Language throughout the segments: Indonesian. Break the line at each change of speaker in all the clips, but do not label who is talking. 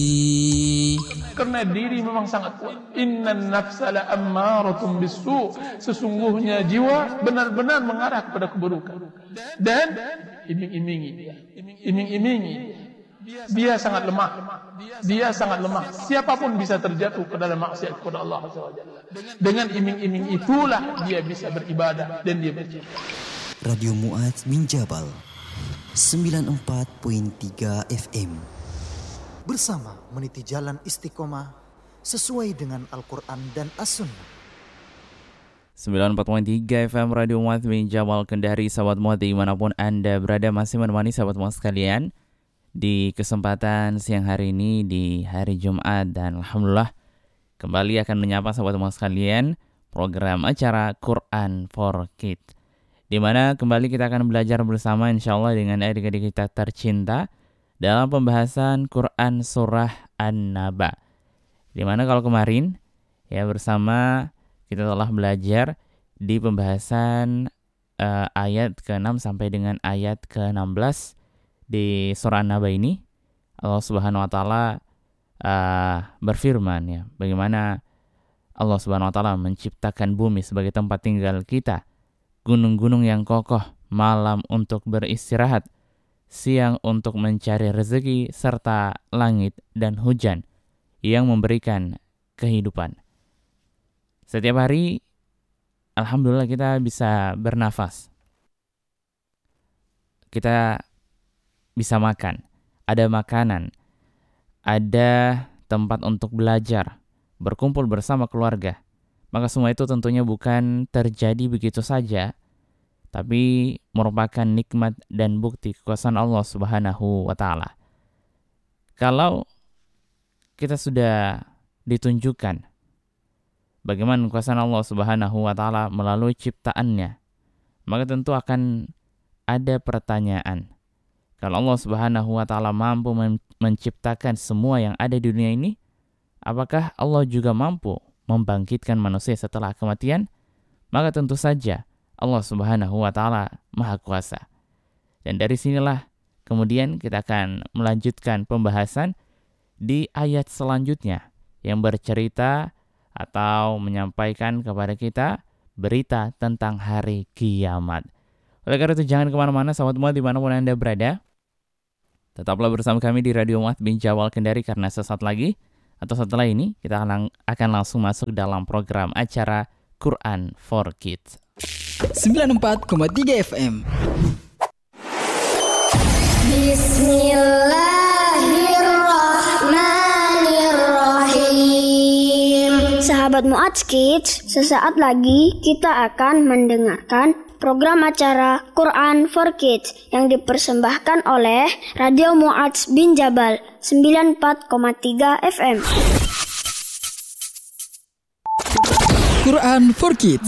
Karena diri memang sangat kuat. Innan nafsa la ammaratun bisu. Sesungguhnya jiwa benar-benar mengarah kepada keburukan. Dan iming-imingi dia. Iming-imingi. Dia sangat lemah. Dia sangat lemah. Siapapun bisa terjatuh ke dalam maksiat kepada Allah SWT. Dengan iming-iming itulah dia bisa beribadah dan dia berjihad.
Radio Mu'adz bin Jabal 94.3 FM.
Bersama meniti jalan istiqomah sesuai dengan Al-Quran dan As-Sunnah.
94.3 FM Radio Mu'adz bin Jabal Kendari. Sahabat Mu'adz dimanapun Anda berada, masih menemani sahabat Mu'adz sekalian di kesempatan siang hari ini di hari Jumat. Dan Alhamdulillah kembali akan menyapa sahabat Mu'adz sekalian program acara Quran for Kids, di mana kembali kita akan belajar bersama insyaAllah dengan adik-adik kita tercinta dalam pembahasan Quran Surah An-Naba. Di mana kalau kemarin ya bersama kita telah belajar di pembahasan ayat ke-6 sampai dengan ayat ke-16 di Surah An-Naba ini. Allah Subhanahu wa taala berfirman ya, bagaimana Allah Subhanahu wa taala menciptakan bumi sebagai tempat tinggal kita, gunung-gunung yang kokoh, malam untuk beristirahat, siang untuk mencari rezeki, serta langit dan hujan yang memberikan kehidupan. Setiap hari, alhamdulillah kita bisa bernafas. Kita bisa makan, ada makanan, ada tempat untuk belajar, berkumpul bersama keluarga. Maka semua itu tentunya bukan terjadi begitu saja, tapi merupakan nikmat dan bukti kekuasaan Allah Subhanahu wa taala. Kalau kita sudah ditunjukkan bagaimana kekuasaan Allah Subhanahu wa taala melalui ciptaannya, maka tentu akan ada pertanyaan. Kalau Allah Subhanahu wa taala mampu menciptakan semua yang ada di dunia ini, apakah Allah juga mampu membangkitkan manusia setelah kematian? Maka tentu saja Allah Subhanahu wa taala Maha Kuasa. Dan dari sinilah kemudian kita akan melanjutkan pembahasan di ayat selanjutnya yang bercerita atau menyampaikan kepada kita berita tentang hari kiamat. Oleh karena itu jangan kemana-mana sahabat Mu'adz dimanapun Anda berada. Tetaplah bersama kami di Radio Mu'adz bin Jabal Kendari, karena sesaat lagi atau setelah ini kita akan langsung masuk dalam program acara Quran for Kids.
94.3 FM.
Bismillahirrahmanirrahim. Sahabat Mu'adz Kids, sesaat lagi kita akan mendengarkan program acara Quran for Kids yang dipersembahkan oleh Radio Mu'adz bin Jabal 94.3 FM.
Quran for Kids.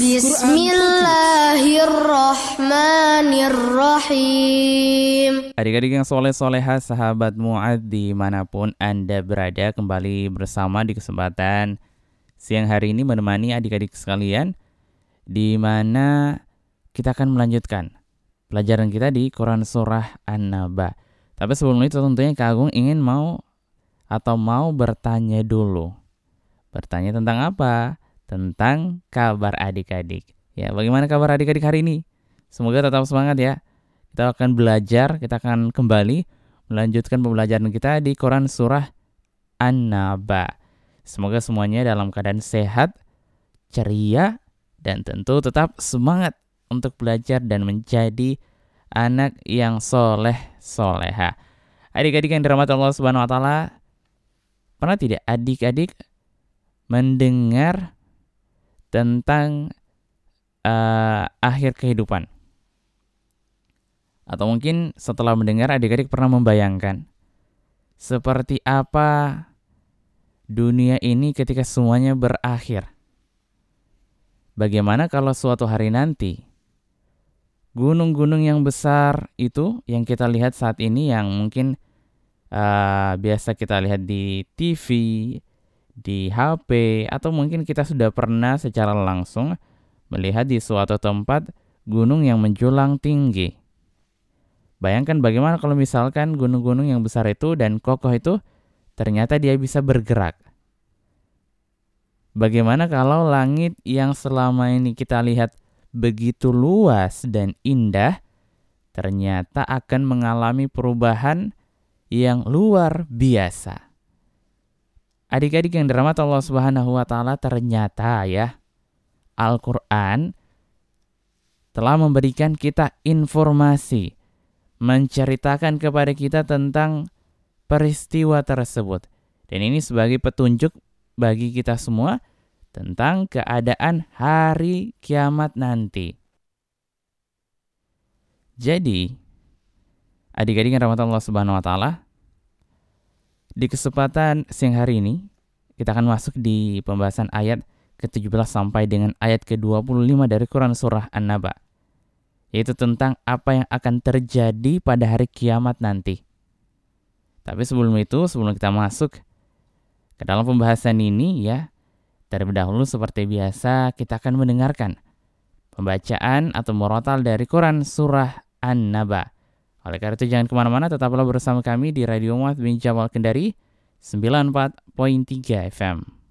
Bismillahirrahmanirrahim.
Adik-adik yang soleh-soleha, sahabat Mu'adz dimanapun Anda berada, kembali bersama di kesempatan siang hari ini menemani adik-adik sekalian, di mana kita akan melanjutkan pelajaran kita di Quran Surah An-Naba. Tapi sebelum itu tentunya Kak Agung ingin mau bertanya dulu. Bertanya tentang apa? Tentang kabar adik-adik. Ya, bagaimana kabar adik-adik hari ini? Semoga tetap semangat ya. Kita akan belajar, kita akan kembali melanjutkan pembelajaran kita di Quran Surah An-Naba. Semoga semuanya dalam keadaan sehat, ceria, dan tentu tetap semangat untuk belajar dan menjadi anak yang soleh-soleha. Adik-adik yang dirahmati Allah Subhanahu wa taala, pernah tidak adik-adik mendengar tentang akhir kehidupan? Atau mungkin setelah mendengar adik-adik pernah membayangkan seperti apa dunia ini ketika semuanya berakhir? Bagaimana kalau suatu hari nanti gunung-gunung yang besar itu yang kita lihat saat ini, yang mungkin biasa kita lihat di TV, di HP, atau mungkin kita sudah pernah secara langsung melihat di suatu tempat gunung yang menjulang tinggi. Bayangkan bagaimana kalau misalkan gunung-gunung yang besar itu dan kokoh itu ternyata dia bisa bergerak. Bagaimana kalau langit yang selama ini kita lihat begitu luas dan indah, ternyata akan mengalami perubahan yang luar biasa. Adik-adik yang dirahmati Allah Subhanahu wa taala, ternyata ya Al-Qur'an telah memberikan kita informasi, menceritakan kepada kita tentang peristiwa tersebut. Dan ini sebagai petunjuk bagi kita semua tentang keadaan hari kiamat nanti. Jadi, adik-adik yang dirahmati Allah Subhanahu wa taala, di kesempatan siang hari ini kita akan masuk di pembahasan ayat ke-17 sampai dengan ayat ke-25 dari Quran surah An-Naba, yaitu tentang apa yang akan terjadi pada hari kiamat nanti. Tapi sebelum kita masuk ke dalam pembahasan ini ya, terlebih dahulu seperti biasa kita akan mendengarkan pembacaan atau murotal dari Quran surah An-Naba. Oleh karena itu jangan kemana-mana, tetaplah bersama kami di Radio Mu'adz bin Jabal Kendari 94.3 FM.